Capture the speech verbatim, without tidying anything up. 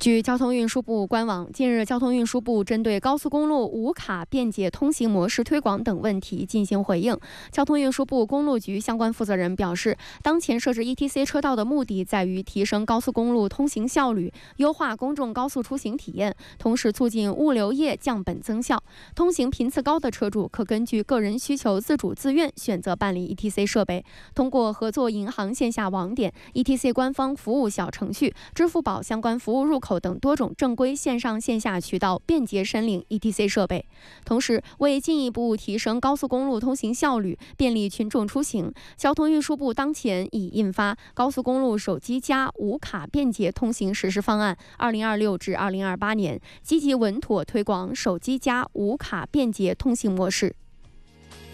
据交通运输部官网，近日交通运输部针对高速公路无卡便捷通行模式推广等问题进行回应。交通运输部公路局相关负责人表示，当前设置 E T C 车道的目的在于提升高速公路通行效率，优化公众高速出行体验，同时促进物流业降本增效。通行频次高的车主可根据个人需求自主自愿选择办理 E T C 设备，通过合作银行线下网点、E T C 官方服务小程序、支付宝相关服务入口等多种正规线上线下渠道便捷申领 E T C 设备。同时，为进一步提升高速公路通行效率，便利群众出行，交通运输部当前已印发《高速公路手机加无卡便捷通行实施方案（二零二六至二零二八年）》，积极稳妥推广手机加无卡便捷通行模式。